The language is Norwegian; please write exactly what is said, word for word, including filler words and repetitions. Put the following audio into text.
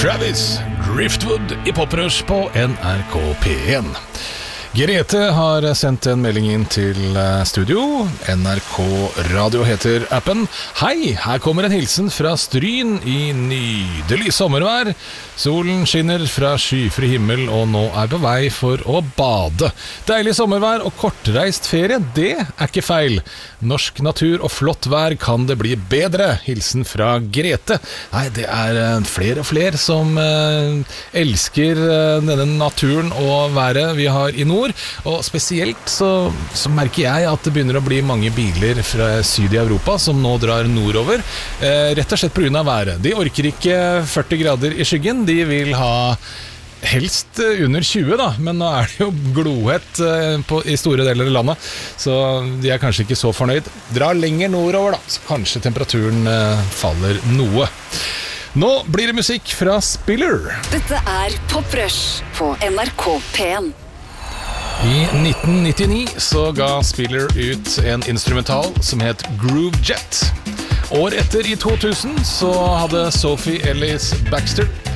Travis, Driftwood I Poprush på N R K P en. Grete har sendt en melding inn til studio. N R K Radio heter appen. Hei, her kommer en hilsen fra Stryn I nydelig sommervær. Solen skinner fra skyfri himmel, og nå er på vei for å bade. Deilig sommervær og kortreist ferie, det er ikke feil. Norsk natur og flott vær, kan det bli bedre? Hilsen fra Grete. Nei, det er flere og flere som eh, elsker denne naturen og været vi har I nord. Og spesielt så, så merker jeg at det begynner å bli mange biler fra syd I Europa som nå drar nordover, eh, rett og slett på grunn av været. De orker ikke førti grader I skyggen, de vil ha helst under tjue da, men nå er det jo glohett eh, på, I store deler av landet, så de er kanskje ikke så fornøyd. Dra lenger nordover da, så kanskje temperaturen eh, faller noe. Nå blir det musikk fra Spiller. Dette er Poprush på N R K P en. I nitten nittini så ga Spiller ut en instrumental som het Groove Jet. År etter I to tusen så hadde Sophie Ellis Baxter